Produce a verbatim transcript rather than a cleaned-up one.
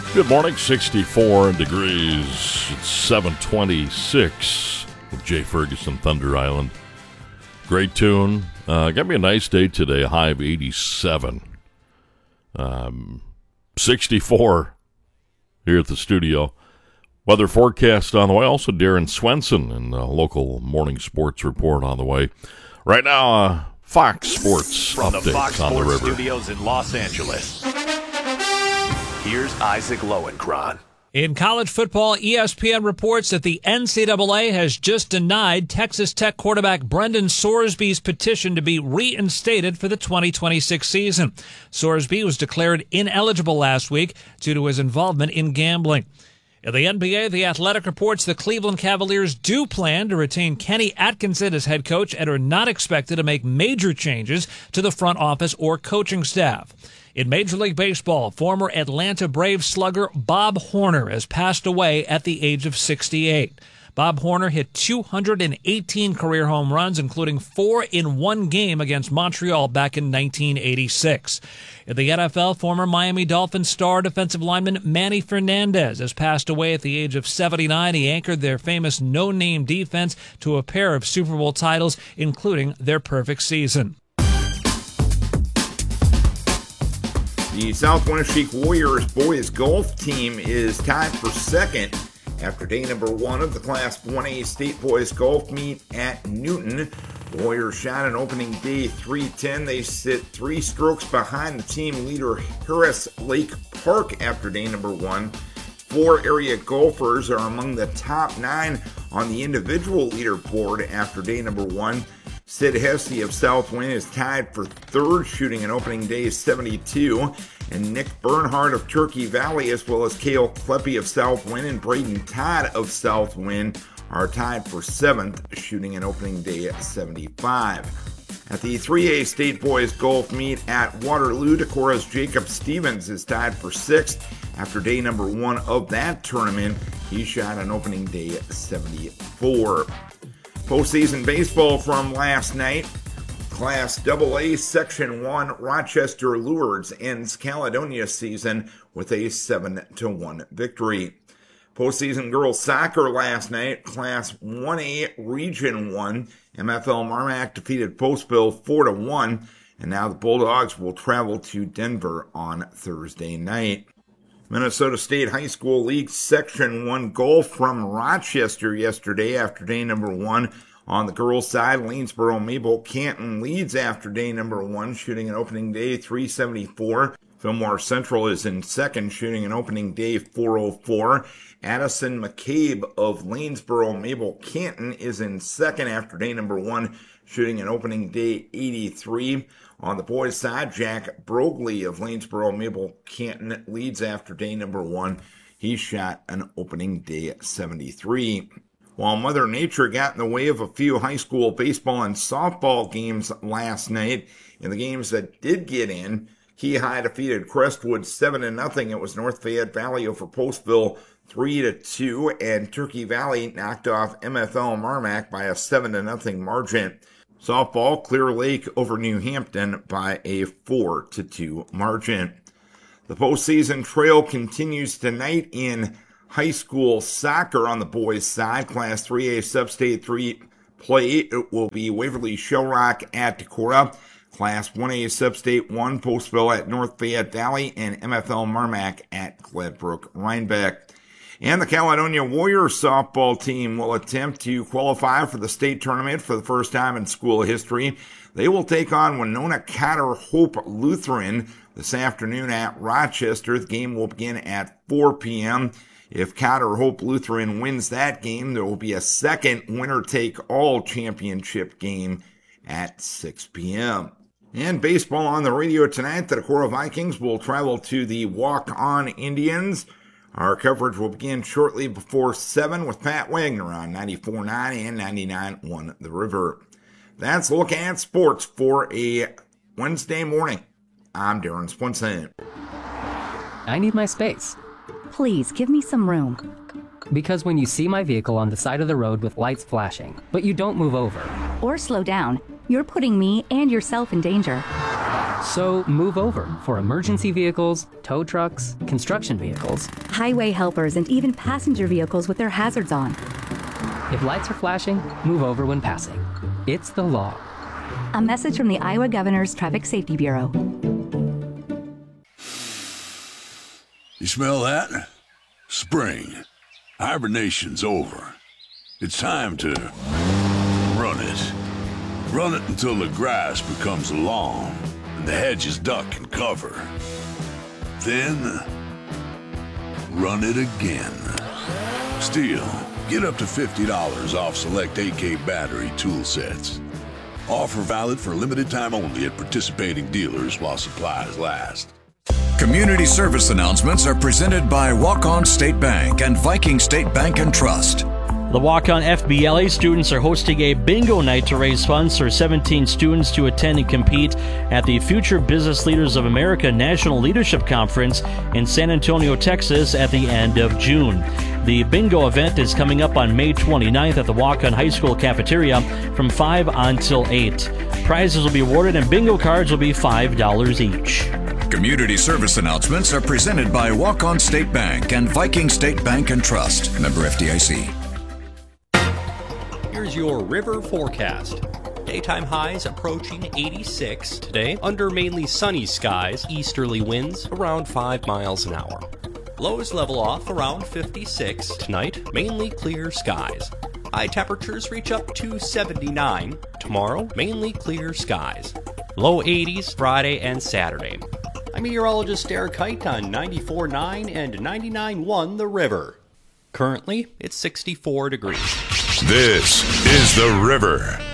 Good morning, sixty-four degrees. It's seven twenty-six with Jay Ferguson, Thunder Island. Great tune. Uh, got me a nice day today, a high of eighty-seven. Um, sixty-four here at the studio. Weather forecast on the way. Also, Darren Swenson and the local morning sports report on the way. Right now, uh, Fox Sports From updates the Fox on the Sports river. Studios in Los Angeles. Here's Isaac Lowenkron. In college football, E S P N reports that the N C double A has just denied Texas Tech quarterback Brendan Sorsby's petition to be reinstated for the twenty twenty-six season. Sorsby was declared ineligible last week due to his involvement in gambling. In the N B A, The Athletic reports the Cleveland Cavaliers do plan to retain Kenny Atkinson as head coach and are not expected to make major changes to the front office or coaching staff. In Major League Baseball, former Atlanta Braves slugger Bob Horner has passed away at the age of sixty-eight. Bob Horner hit two hundred eighteen career home runs, including four in one game against Montreal back in nineteen eighty-six. In the N F L, former Miami Dolphins star defensive lineman Manny Fernandez has passed away at the age of seventy-nine. He anchored their famous no-name defense to a pair of Super Bowl titles, including their perfect season. The South Winneshiek Warriors boys golf team is tied for second after day number one of the Class one A State Boys Golf Meet at Newton. The Warriors shot an opening day three ten. They sit three strokes behind the team leader Harris Lake Park after day number one. Four area golfers are among the top nine on the individual leaderboard after day number one. Sid Hesse of Southwind is tied for third, shooting an opening day seventy-two. And Nick Bernhardt of Turkey Valley, as well as Cale Kleppe of Southwind and Braden Todd of Southwind, are tied for seventh, shooting an opening day seventy-five. At the three A State Boys Golf Meet at Waterloo, Decorah's Jacob Stevens is tied for sixth. After day number one of that tournament, he shot an opening day seventy-four. Postseason baseball from last night. Class double A Section one Rochester Lourdes ends Caledonia season with a seven to one victory. Postseason girls soccer last night. Class one A Region one. M F L Marmac defeated Postville four to one. And now the Bulldogs will travel to Denver on Thursday night. Minnesota State High School League Section one golf from Rochester yesterday after day number one. On the girls' side, Lanesboro Mabel Canton leads after day number one, shooting an opening day three seventy-four. Fillmore Central is in second, shooting an opening day four oh four. Addison McCabe of Lanesboro Mabel Canton is in second after day number one, shooting an opening day eighty-three. On the boys' side, Jack Brogley of Lanesboro Mabel Canton leads after day number one. He shot an opening day seventy-three. While Mother Nature got in the way of a few high school baseball and softball games last night, in the games that did get in, Key High defeated Crestwood seven to nothing. It was North Fayette Valley over Postville three to two, and Turkey Valley knocked off M F L Marmac by a seven to nothing margin. Softball, Clear Lake over New Hampton by a four to two margin. The postseason trail continues tonight in high school soccer on the boys' side. Class three A Sub-State three play. It will be Waverly Shellrock at Decorah. Class one A Sub-State one, Postville at North Fayette Valley, and M F L Marmac at Gladbrook Rhinebeck. And the Caledonia Warriors softball team will attempt to qualify for the state tournament for the first time in school history. They will take on Winona Cotter Hope Lutheran this afternoon at Rochester. The game will begin at four p.m. If Cotter Hope Lutheran wins that game, there will be a second winner-take-all championship game at six p.m. And baseball on the radio tonight. The Decorah Vikings will travel to the Walk-On Indians. Our coverage will begin shortly before seven with Pat Wagner on ninety-four point nine and ninety-nine point one The River. That's a look at sports for a Wednesday morning. I'm Darren Swenson. I need my space. Please, give me some room. Because when you see my vehicle on the side of the road with lights flashing, but you don't move over. Or slow down, you're putting me and yourself in danger. So move over for emergency vehicles, tow trucks, construction vehicles. Highway helpers and even passenger vehicles with their hazards on. If lights are flashing, move over when passing. It's the law. A message from the Iowa Governor's Traffic Safety Bureau. You smell that? Spring. Hibernation's over. It's time to run it. Run it until the grass becomes long and the hedges duck and cover. Then, run it again. Stihl, get up to fifty dollars off select A K battery tool sets. Offer valid for limited time only at participating dealers while supplies last. Community service announcements are presented by Walk-On State Bank and Viking State Bank and Trust. The Walk-On F B L A students are hosting a bingo night to raise funds for seventeen students to attend and compete at the Future Business Leaders of America National Leadership Conference in San Antonio, Texas at the end of June. The bingo event is coming up on May twenty-ninth at the Walk-On High School cafeteria from five until eight. Prizes will be awarded and bingo cards will be five dollars each. Community service announcements are presented by Walk-On State Bank and Viking State Bank and Trust. Member F D I C. Here's your river forecast. Daytime highs approaching eighty-six today under mainly sunny skies, easterly winds around five miles an hour. Lows level off around fifty-six tonight, mainly clear skies. High temperatures reach up to seventy-nine. Tomorrow, mainly clear skies. Low eighties Friday and Saturday. I'm meteorologist Eric Height on ninety-four point nine and ninety-nine point one The River. Currently, it's sixty-four degrees. This is The River.